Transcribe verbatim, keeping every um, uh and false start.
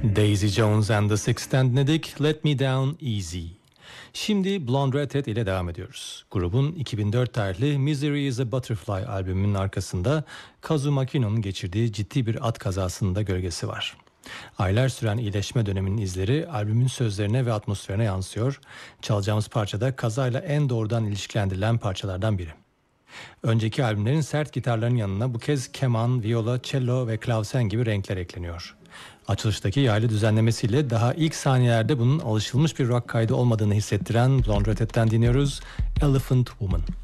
Daisy Jones and the Six dinledik. Let Me Down Easy. Şimdi Blonde Redhead ile devam ediyoruz. Grubun iki bin dört tarihli Misery is a Butterfly albümünün arkasında Kazu Makino'nun geçirdiği ciddi bir at kazasının da gölgesi var. Aylar süren iyileşme döneminin izleri albümün sözlerine ve atmosferine yansıyor. Çalacağımız parça da kazayla en doğrudan ilişkilendirilen parçalardan biri. Önceki albümlerin sert gitarların yanına bu kez keman, viola, cello ve klavsen gibi renkler ekleniyor. Açılıştaki yaylı düzenlemesiyle daha ilk saniyelerde bunun alışılmış bir rock kaydı olmadığını hissettiren Blonde Redhead'den dinliyoruz Elephant Woman.